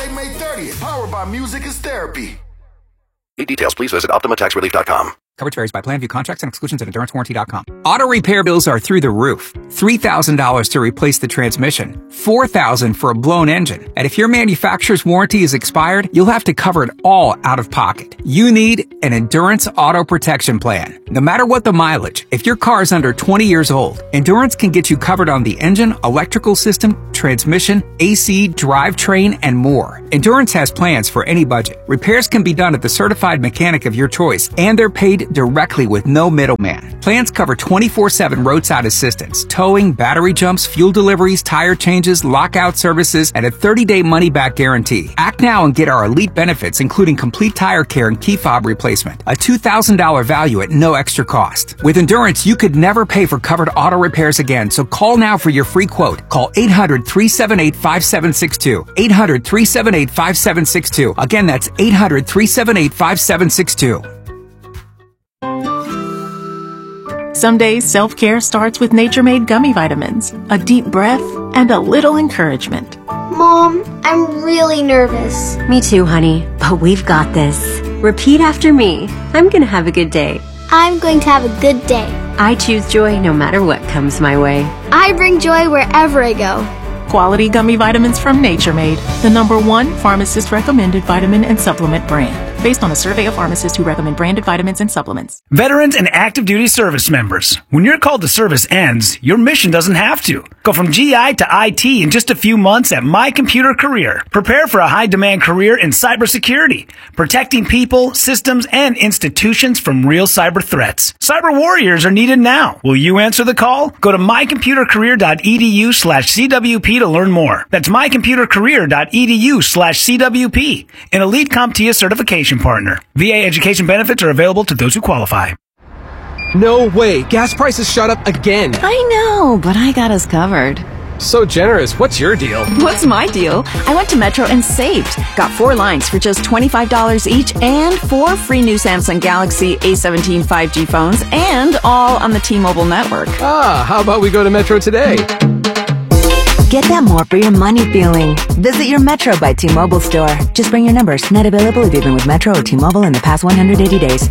Saturday, May 30th. Powered by Music is Therapy. For details, please visit OptimaTaxRelief.com. Coverage varies by plan, view contracts and exclusions at EnduranceWarranty.com. Auto repair bills are through the roof. $3,000 to replace the transmission. $4,000 for a blown engine. And if your manufacturer's warranty is expired, you'll have to cover it all out of pocket. You need an Endurance Auto Protection Plan. No matter what the mileage, if your car is under 20 years old, Endurance can get you covered on the engine, electrical system, transmission, AC, drivetrain, and more. Endurance has plans for any budget. Repairs can be done at the certified mechanic of your choice, and they're paid directly with no middleman. Plans cover 24/7 roadside assistance, towing, battery jumps, fuel deliveries, tire changes, lockout services, and a 30-day money-back guarantee. Act now and get our elite benefits, including complete tire care and key fob replacement. A $2,000 value at no extra cost. With Endurance, you could never pay for covered auto repairs again, so call now for your free quote. Call 800-378-5762. 800-378-5762. Again, that's 800-378-5762. Some days, self-care starts with Nature Made gummy vitamins, a deep breath, and a little encouragement. Mom, I'm really nervous. Me too, honey, but we've got this. Repeat after me. I'm gonna have a good day. I'm going to have a good day. I choose joy no matter what comes my way. I bring joy wherever I go. Quality gummy vitamins from Nature Made, the #1 pharmacist-recommended vitamin and supplement brand, based on a survey of pharmacists who recommend branded vitamins and supplements. Veterans and active duty service members, when your call to service ends, your mission doesn't have to. Go from GI to IT in just a few months at My Computer Career. Prepare for a high-demand career in cybersecurity, protecting people, systems, and institutions from real cyber threats. Cyber warriors are needed now. Will you answer the call? Go to mycomputercareer.edu/CWP to learn more. That's mycomputercareer.edu/CWP, an elite CompTIA certification partner. VA education benefits are available to those who qualify. No way. Gas prices shot up again. I know, but I got us covered. So generous. What's your deal? What's my deal? I went to Metro and saved. Got 4 lines for just $25 each and 4 free new Samsung Galaxy A17 5G phones, and all on the T-Mobile network. How about we go to Metro today? Get that more for your money feeling. Visit your Metro by T-Mobile store. Just bring your numbers. Not available if you've been with Metro or T-Mobile in the past 180 days.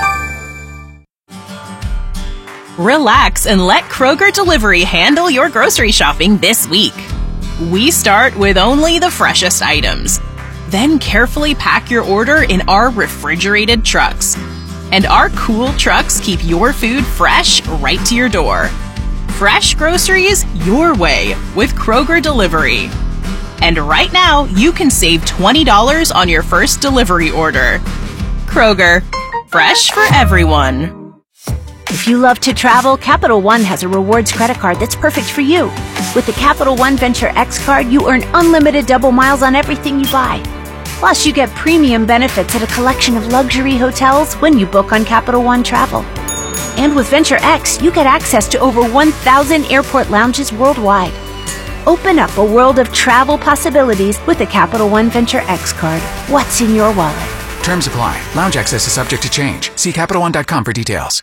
Relax and let Kroger Delivery handle your grocery shopping this week. We start with only the freshest items. Then carefully pack your order in our refrigerated trucks. And our cool trucks keep your food fresh right to your door. Fresh groceries your way with Kroger Delivery. And right now, you can save $20 on your first delivery order. Kroger, fresh for everyone. If you love to travel, Capital One has a rewards credit card that's perfect for you. With the Capital One Venture X card, you earn unlimited double miles on everything you buy. Plus, you get premium benefits at a collection of luxury hotels when you book on Capital One Travel. And with Venture X, you get access to over 1,000 airport lounges worldwide. Open up a world of travel possibilities with the Capital One Venture X card. What's in your wallet? Terms apply. Lounge access is subject to change. See CapitalOne.com for details.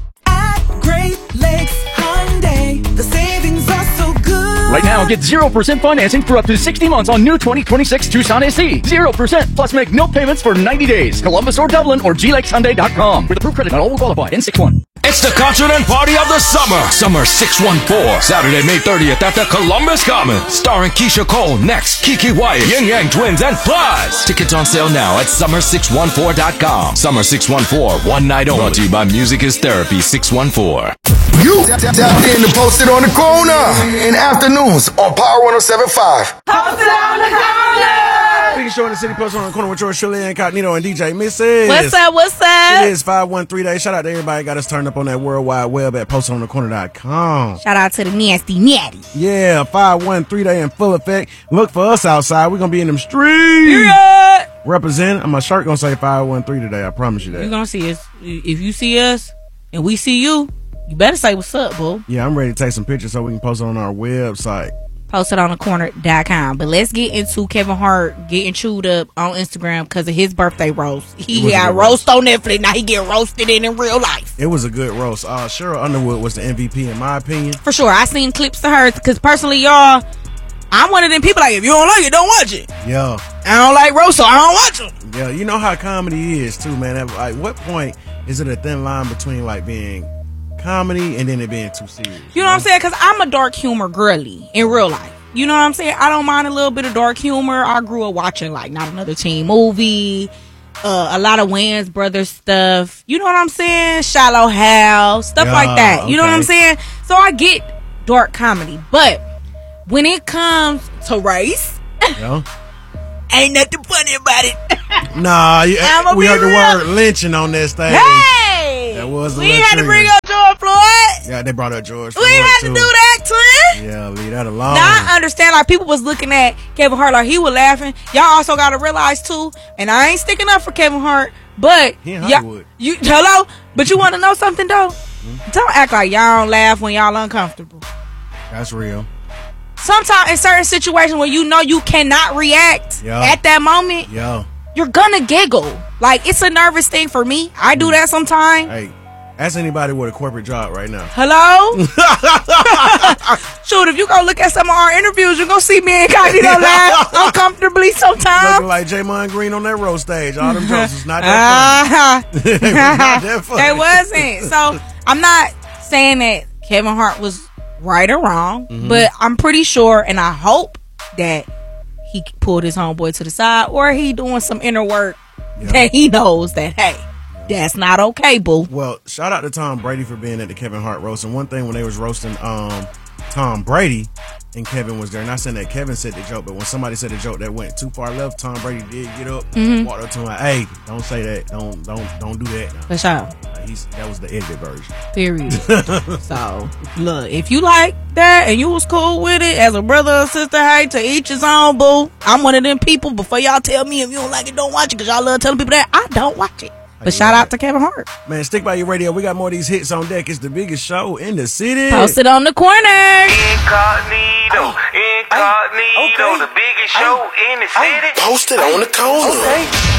Great Lakes Hyundai, the savings are so good. Right now, get 0% financing for up to 60 months on new 2026 Tucson SE. 0%, plus make no payments for 90 days. Columbus or Dublin or glakeshyundai.com. With approved credit, not all will qualify. N61. It's the concert and party of the summer. Summer 614. Saturday, May 30th at the Columbus Commons. Starring Keisha Cole, Next, Kiki Wyatt, Yin Yang Twins, and Plus. Tickets on sale now at summer614.com. Summer 614, one night only. Brought to you by Music is Therapy 614. You tapped in to Post It on the Corner in afternoons on Power 107.5. Post it on the corner. Biggest show in the city, Post It on the Corner with yours, Shirley Incognito and DJ Mrs. What's up? What's up? It is 513 Day. Shout out to everybody got us turned up on that World Wide Web at postonthecorner.com. Shout out to the nasty natty. Yeah, 513 Day in full effect. Look for us outside. We're going to be in them streets. Yeah. Represent. My shirt going to say 513 today. I promise you that. You're going to see us. If you see us and we see you, you better say what's up, boo. Yeah, I'm ready to take some pictures so we can post it on our website. PostItOnTheCorner.com. But let's get into Kevin Hart getting chewed up on Instagram because of his birthday roast. He got roast on Netflix. Now he get roasted in real life. It was a good roast. Cheryl Underwood was the MVP in my opinion. For sure. I seen clips of her because personally, y'all, I'm one of them people like, if you don't like it, don't watch it. Yeah. I don't like roast, so I don't watch them. Yeah, you know how comedy is too, man. At like, what point is it a thin line between like being comedy and then it being too serious? You know what I'm saying? Because I'm a dark humor girly in real life. You know what I'm saying? I don't mind a little bit of dark humor. I grew up watching like Not Another Teen Movie, a lot of Wayans Brothers stuff. You know what I'm saying? Shallow Hal, stuff like that. You know what I'm saying? So I get dark comedy. But when it comes to race, ain't nothing funny about it. Nah, we heard the word lynching on that stage. Hey! That was we had to bring up George Floyd. Yeah, they brought up George Floyd. We had to do that, twin. Yeah, leave that alone. Now I understand, like, people was looking at Kevin Hart like he was laughing. Y'all also got to realize, too, and I ain't sticking up for Kevin Hart, but he in Hollywood. Hello? But you want to know something, though? Don't act like y'all don't laugh when y'all uncomfortable. That's real. Sometimes in certain situations where you know you cannot react at that moment, you're gonna giggle. Like, it's a nervous thing for me. I do that sometimes. Hey, ask anybody with a corporate job right now. Hello? Shoot, if you go look at some of our interviews, you're gonna see me and Incognito laugh uncomfortably sometimes. Looking like Jamon Green on that road stage. All them jokes was not that funny. They was not that funny. They wasn't. So I'm not saying that Kevin Hart was right or wrong, but I'm pretty sure, and I hope that he pulled his homeboy to the side, or he doing some inner work that he knows that, hey, that's not okay, boo. Well, shout out to Tom Brady for being at the Kevin Hart roast. And one thing, when they was roasting Tom Brady and Kevin was there, not saying that Kevin said the joke, but when somebody said a joke that went too far left, Tom Brady did get up, walked up to him like, hey, don't say that, don't do that now. For sure. That was the edited version. Period. So, look, if you like that and you was cool with it as a brother or sister, hey, to each his own, boo. I'm one of them people, before y'all tell me if you don't like it, don't watch it, because y'all love telling people that. I don't watch it. But shout out to Kevin Hart. Man, stick by your radio. We got more of these hits on deck. It's the biggest show in the city. Post it on the corner. Incognito, the biggest show in the city. Post it on the corner.